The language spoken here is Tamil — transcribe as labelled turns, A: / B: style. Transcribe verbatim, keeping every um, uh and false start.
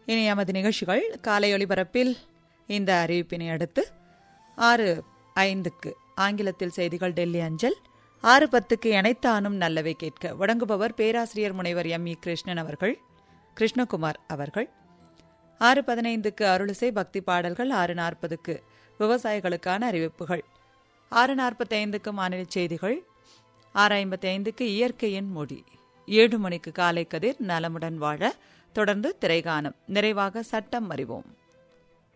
A: இனி எமது நிகழ்ச்சிகள் காலை ஒலிபரப்பில் இந்த அறிவிப்பினை அடுத்து ஆறு ஐந்துக்கு ஆங்கிலத்தில் செய்திகள் டெல்லி அஞ்சல், ஆறு பத்துக்கு எனைத்தானும் நல்லவை கேட்க வழங்குபவர் பேராசிரியர் முனைவர் எம் இ கிருஷ்ணன் அவர்கள் கிருஷ்ணகுமார் அவர்கள். ஆறு பதினைந்துக்கு அருளிசை பக்தி பாடல்கள், ஆறு நாற்பதுக்கு விவசாயிகளுக்கான அறிவிப்புகள், ஆறு நாற்பத்தைந்துக்கு மாநில செய்திகள், ஆறு ஐம்பத்தி ஐந்துக்கு இயற்கையின் மொழி, ஏழு மணிக்கு காலை கதிர் நலமுடன் வாழ, தொடர்ந்து திரைகானம், நிறைவாக சட்டம் அறிவோம்.